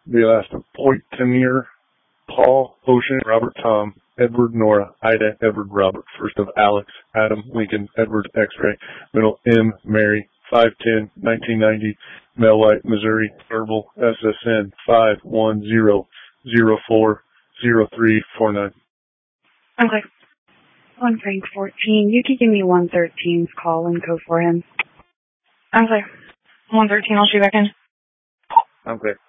The last of Point Tenier, Paul, Ocean, Robert, Tom, Edward, Nora, Ida, Edward, Robert. First of Alex, Adam, Lincoln, Edward, X-Ray. Middle M, Mary, 5/10/1990, Mel White, Missouri. Verbal SSN 510040349. Okay. 1 Frank 14. You can give me 113's call and code for him. Okay. 113, I'll shoot back in. Okay.